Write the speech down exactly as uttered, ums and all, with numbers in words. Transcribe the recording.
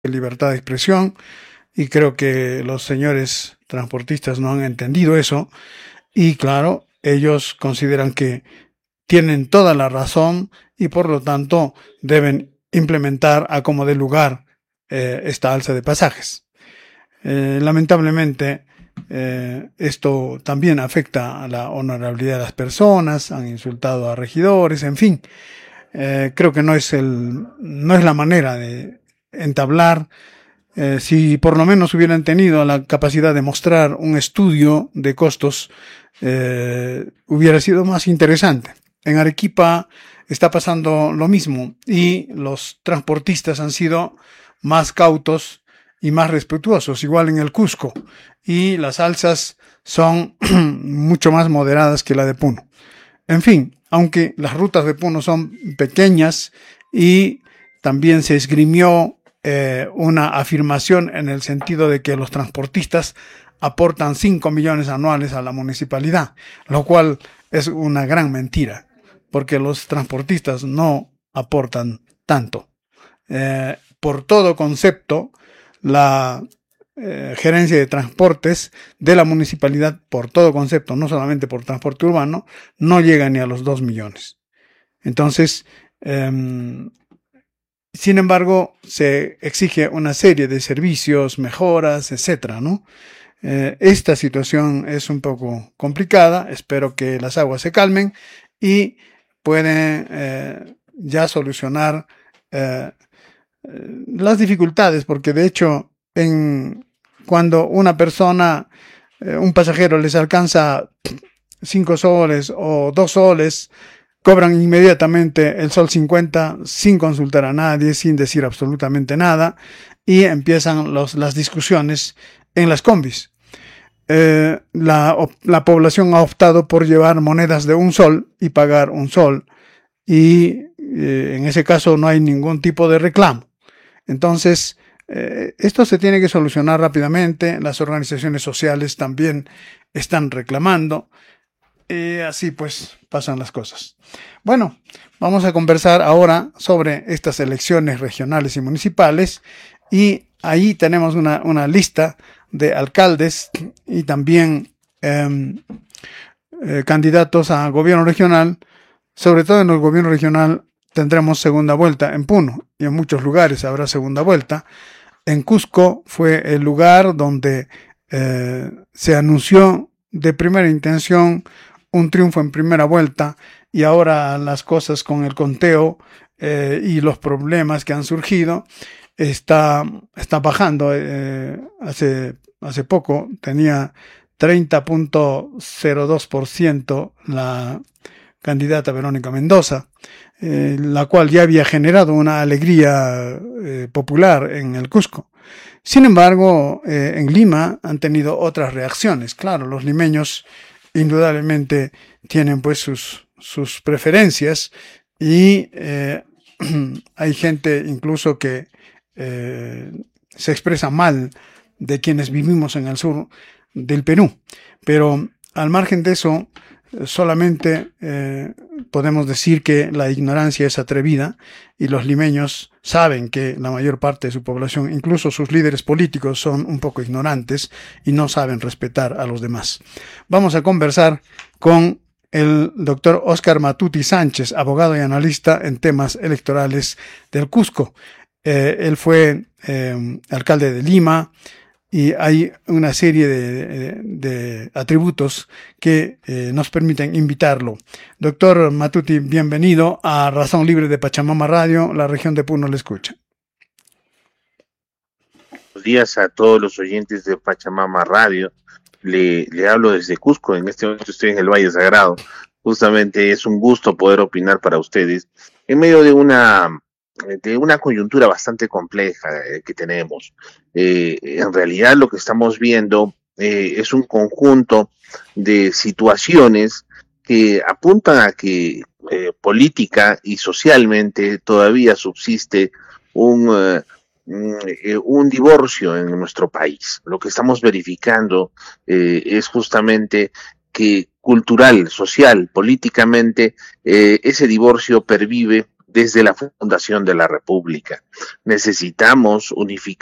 libertad de expresión, y creo que los señores transportistas no han entendido eso, y claro, ellos consideran que tienen toda la razón y por lo tanto deben implementar a como dé lugar eh, esta alza de pasajes. Eh, lamentablemente eh, esto también afecta a la honorabilidad de las personas, han insultado a regidores, en fin. Eh, creo que no es, el, no es la manera de entablar. Eh, si por lo menos hubieran tenido la capacidad de mostrar un estudio de costos, eh, hubiera sido más interesante. En Arequipa está pasando lo mismo y los transportistas han sido más cautos y más respetuosos, igual en el Cusco, y las alzas son mucho más moderadas que la de Puno. En fin, aunque las rutas de Puno son pequeñas y también se esgrimió eh, una afirmación en el sentido de que los transportistas aportan cinco millones anuales a la municipalidad, lo cual es una gran mentira, porque los transportistas no aportan tanto. Eh, por todo concepto, la eh, gerencia de transportes de la municipalidad, por todo concepto, no solamente por transporte urbano, no llega ni a los dos millones. Entonces, eh, sin embargo, se exige una serie de servicios, mejoras, etcétera, ¿no? Eh, esta situación es un poco complicada. Espero que las aguas se calmen y pueden eh, ya solucionar eh, las dificultades, porque de hecho en, cuando una persona, eh, un pasajero les alcanza cinco soles o dos soles, cobran inmediatamente el sol cincuenta sin consultar a nadie, sin decir absolutamente nada, y empiezan los, las discusiones en las combis. Eh, la, la población ha optado por llevar monedas de un sol y pagar un sol, y eh, en ese caso no hay ningún tipo de reclamo. Entonces, eh, esto se tiene que solucionar rápidamente. Las organizaciones sociales también están reclamando, y así pues pasan las cosas. Bueno, vamos a conversar ahora sobre estas elecciones regionales y municipales, y ahí tenemos una, una lista de alcaldes y también eh, eh, candidatos a gobierno regional. Sobre todo en el gobierno regional tendremos segunda vuelta en Puno, y en muchos lugares habrá segunda vuelta. En Cusco fue el lugar donde eh, se anunció de primera intención un triunfo en primera vuelta, y ahora las cosas con el conteo eh, y los problemas que han surgido está, está bajando. Eh, hace, hace poco tenía treinta punto cero dos por ciento la candidata Verónica Mendoza, eh, la cual ya había generado una alegría eh, popular en el Cusco. Sin embargo, eh, en Lima han tenido otras reacciones. Claro, los limeños indudablemente tienen pues sus, sus preferencias, y eh, hay gente incluso que eh, se expresa mal de quienes vivimos en el sur del Perú. Pero al margen de eso, solamente eh, podemos decir que la ignorancia es atrevida, y los limeños saben que la mayor parte de su población, incluso sus líderes políticos, son un poco ignorantes y no saben respetar a los demás. Vamos a conversar con el doctor Óscar Matute Sánchez, abogado y analista en temas electorales del Cusco. Eh, él fue eh, alcalde de Lima, y hay una serie de, de, de atributos que eh, nos permiten invitarlo. Doctor Matute, bienvenido a Razón Libre de Pachamama Radio. La región de Puno le escucha. Buenos días a todos los oyentes de Pachamama Radio. Le, le hablo desde Cusco. En este momento estoy en el Valle Sagrado. Justamente es un gusto poder opinar para ustedes en medio de una de una coyuntura bastante compleja eh, que tenemos. Eh, en realidad lo que estamos viendo eh, es un conjunto de situaciones que apuntan a que eh, política y socialmente todavía subsiste un, uh, un divorcio en nuestro país. Lo que estamos verificando eh, es justamente que cultural, social, políticamente, eh, ese divorcio pervive desde la fundación de la República. Necesitamos unificar